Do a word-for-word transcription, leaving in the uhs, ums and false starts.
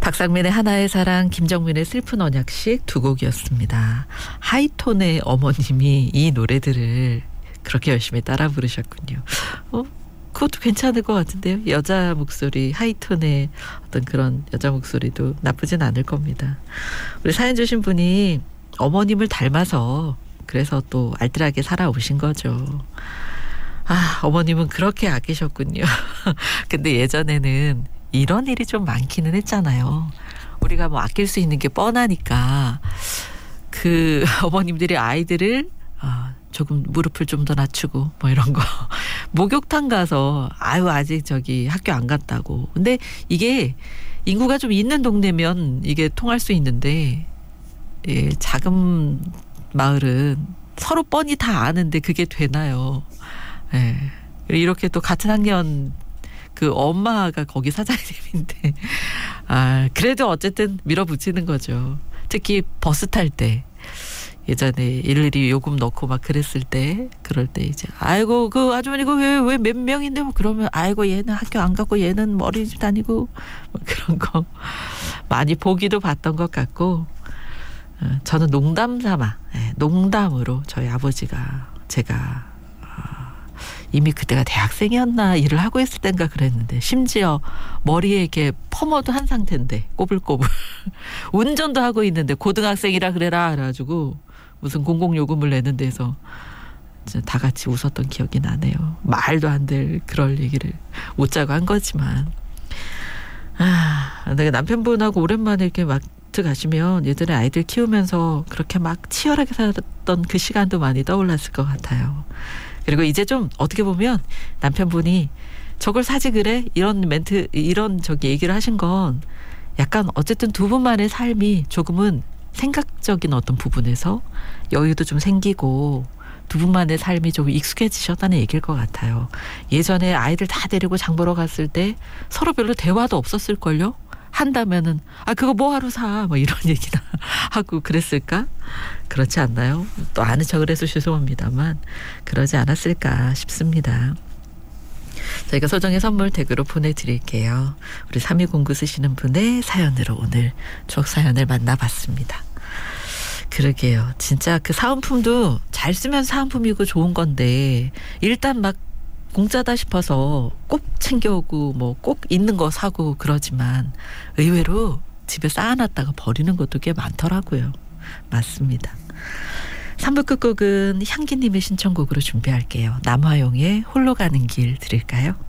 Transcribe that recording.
박상민의 하나의 사랑, 김정민의 슬픈 언약식 두 곡이었습니다. 하이톤의 어머님이 이 노래들을 그렇게 열심히 따라 부르셨군요. 어? 그것도 괜찮을 것 같은데요. 여자 목소리, 하이톤의 어떤 그런 여자 목소리도 나쁘진 않을 겁니다. 우리 사연 주신 분이 어머님을 닮아서 그래서 또 알뜰하게 살아오신 거죠. 아, 어머님은 그렇게 아끼셨군요. 근데 예전에는 이런 일이 좀 많기는 했잖아요. 우리가 뭐 아낄 수 있는 게 뻔하니까 그 어머님들이 아이들을 아, 조금 무릎을 좀 더 낮추고 뭐 이런 거 목욕탕 가서 아유 아직 저기 학교 안 갔다고. 근데 이게 인구가 좀 있는 동네면 이게 통할 수 있는데 예, 작은 마을은 서로 뻔히 다 아는데 그게 되나요? 예. 이렇게 또 같은 학년 그 엄마가 거기 사장님인데 아 그래도 어쨌든 밀어붙이는 거죠. 특히 버스 탈 때 예전에 일일이 요금 넣고 막 그랬을 때 그럴 때 이제 아이고 그 아주머니 그 왜 왜 몇 명인데 뭐 그러면 아이고 얘는 학교 안 가고 얘는 어린이집 다니고 뭐 그런 거 많이 보기도 봤던 것 같고 어, 저는 농담 삼아 네, 농담으로 저희 아버지가 제가 이미 그때가 대학생이었나 일을 하고 있을 땐가 그랬는데 심지어 머리에 이렇게 퍼머도 한 상태인데 꼬불꼬불 운전도 하고 있는데 고등학생이라 그래라 그래가지고 무슨 공공요금을 내는 데서 다 같이 웃었던 기억이 나네요. 말도 안 될 그럴 얘기를 웃자고 한 거지만 아, 내가 남편분하고 오랜만에 이렇게 마트 가시면 예전에 아이들 키우면서 그렇게 막 치열하게 살았던 그 시간도 많이 떠올랐을 것 같아요. 그리고 이제 좀 어떻게 보면 남편분이 저걸 사지 그래? 이런 멘트, 이런 저기 얘기를 하신 건 약간 어쨌든 두 분만의 삶이 조금은 생각적인 어떤 부분에서 여유도 좀 생기고 두 분만의 삶이 좀 익숙해지셨다는 얘기일 것 같아요. 예전에 아이들 다 데리고 장 보러 갔을 때 서로 별로 대화도 없었을걸요? 한다면은 아 그거 뭐하러 사? 뭐 이런 얘기나 하고 그랬을까? 그렇지 않나요? 또 아는 척을 해서 죄송합니다만 그러지 않았을까 싶습니다. 저희가 소정의 선물 댁으로 보내드릴게요. 우리 삼이공구 쓰시는 분의 사연으로 오늘 추억 사연을 만나봤습니다. 그러게요. 진짜 그 사은품도 잘 쓰면 사은품이고 좋은 건데 일단 막 공짜다 싶어서 꼭 챙겨오고 뭐 꼭 있는 거 사고 그러지만 의외로 집에 쌓아놨다가 버리는 것도 꽤 많더라고요. 맞습니다. 삼 부 끝곡은 향기님의 신청곡으로 준비할게요. 남화용의 홀로 가는 길 들을까요?